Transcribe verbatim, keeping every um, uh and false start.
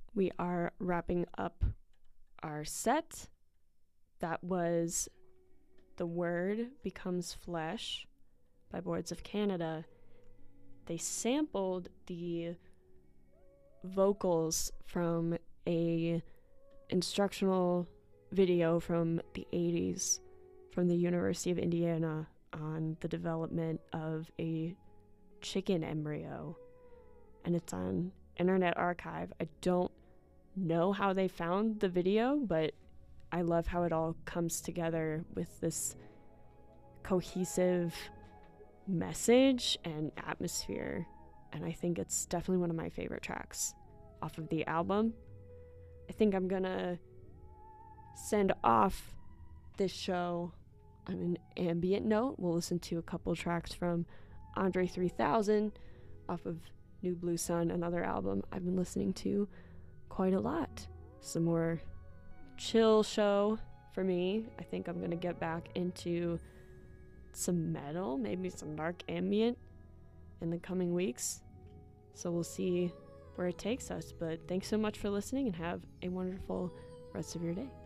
we are wrapping up our set. That was The Word Becomes Flesh by Boards of Canada. They sampled the vocals from a instructional video from the eighties from the University of Indiana on the development of a chicken embryo, and it's on Internet Archive. I don't know how they found the video, but I love how it all comes together with this cohesive message and atmosphere, and I think it's definitely one of my favorite tracks off of the album. I think I'm gonna send off this show on an ambient note. We'll listen to a couple tracks from Andre three thousand off of New Blue Sun, another album I've been listening to quite a lot. Some more chill show for me. I think I'm gonna get back into some metal, maybe some dark ambient in the coming weeks. So we'll see where it takes us. But thanks so much for listening and have a wonderful rest of your day.